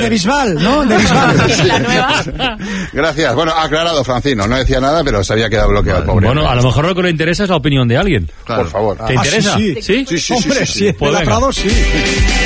de Bisbal, ¿no? De Bisbal. Sí. La nueva. Gracias. Bueno, aclarado, Francino. No decía nada, pero se había quedado bloqueado el pobre. Bueno, a lo mejor lo que le interesa es la opinión de alguien. Por favor. ¿Te interesa? Sí. Sí. Hombre, sí, Pues de la venga. Prado, sí.